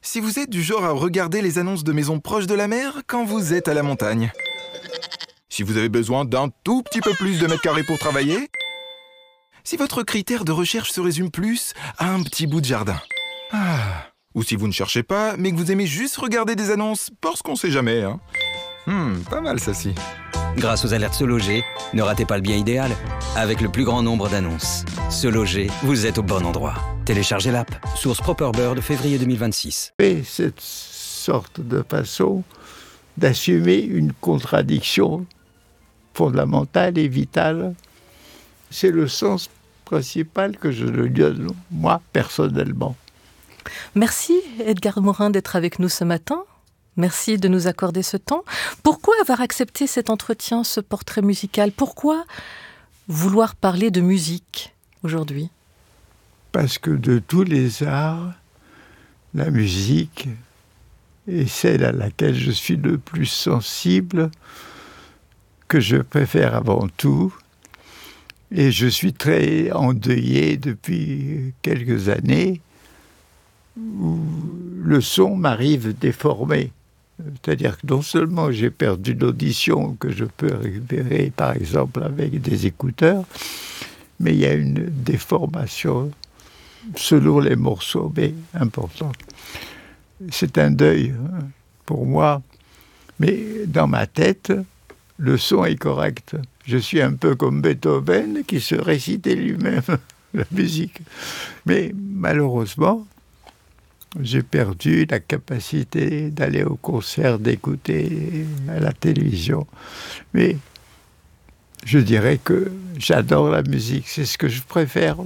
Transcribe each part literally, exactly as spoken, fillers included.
si vous êtes du genre à regarder les annonces de maisons proches de la mer quand vous êtes à la montagne. Si vous avez besoin d'un tout petit peu plus de mètres carrés pour travailler. Si votre critère de recherche se résume plus à un petit bout de jardin. Ah. Ou si vous ne cherchez pas, mais que vous aimez juste regarder des annonces, parce qu'on sait jamais, hein. Hmm, pas mal ça ci. Grâce aux alertes Se Loger, ne ratez pas le bien idéal. Avec le plus grand nombre d'annonces. Se Loger, vous êtes au bon endroit. Téléchargez l'app. Source Properbird, février deux mille vingt-six. Et cette sorte de façon d'assumer une contradiction fondamentale et vitale, c'est le sens principal que je lui donne, moi, personnellement. Merci Edgar Morin d'être avec nous ce matin. Merci de nous accorder ce temps. Pourquoi avoir accepté cet entretien, ce portrait musical ? Pourquoi vouloir parler de musique aujourd'hui ? Parce que de tous les arts, la musique est celle à laquelle je suis le plus sensible, que je préfère avant tout. Et je suis très endeuillé depuis quelques années où le son m'arrive déformé. C'est-à-dire que non seulement j'ai perdu l'audition que je peux récupérer, par exemple, avec des écouteurs, mais il y a une déformation selon les morceaux, mais importante. C'est un deuil pour moi, mais dans ma tête, le son est correct. Je suis un peu comme Beethoven qui se récitait lui-même la musique. Mais malheureusement, j'ai perdu la capacité d'aller au concert, d'écouter à la télévision. Mais je dirais que j'adore la musique, c'est ce que je préfère.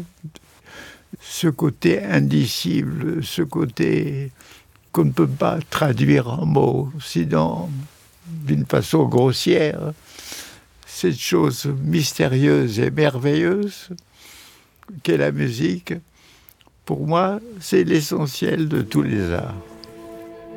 Ce côté indicible, ce côté qu'on ne peut pas traduire en mots, sinon d'une façon grossière. Cette chose mystérieuse et merveilleuse qu'est la musique, pour moi, c'est l'essentiel de tous les arts.